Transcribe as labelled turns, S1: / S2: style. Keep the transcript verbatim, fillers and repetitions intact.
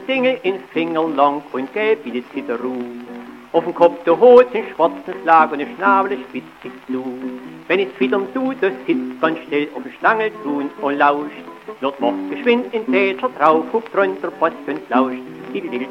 S1: Dinge in Finger lang und gelb wie das Zitteru. Auf dem Kopf der Hut ein schwarzes Lag und der Schnabel spitzt sich zu. Wenn es Fittern tut, das sitzt ganz still auf dem Schlangel tun und lauscht. Dort macht geschwind in Täter drauf, hupt runter, Post und lauscht.